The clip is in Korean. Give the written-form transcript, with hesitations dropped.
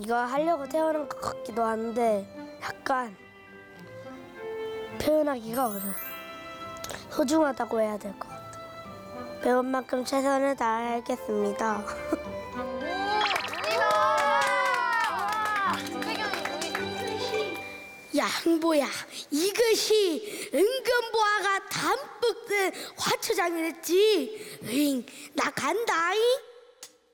이거 하려고 태어난 것 같기도 한데 약간 표현하기가 어려워. 소중하다고 해야 될 것 같아. 배운 만큼 최선을 다하겠습니다. 야, 흥보야, 이것이 은근보화가 담뿍 든 화초장이랬지. 나 간다잉.